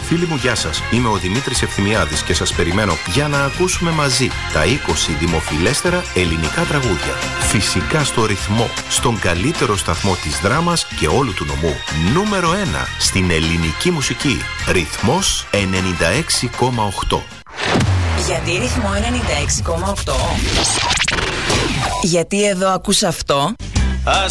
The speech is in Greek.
Φίλοι μου, γεια σας. Είμαι ο Δημήτρης Ευθυμιάδης και σας περιμένω για να ακούσουμε μαζί τα 20 δημοφιλέστερα ελληνικά τραγούδια. Φυσικά στο ρυθμό, στον καλύτερο σταθμό της δράμας και όλου του νομού. Νούμερο 1 στην ελληνική μουσική. Ρυθμός 96,8. Γιατί ρυθμό 96,8? Γιατί εδώ ακούς αυτό?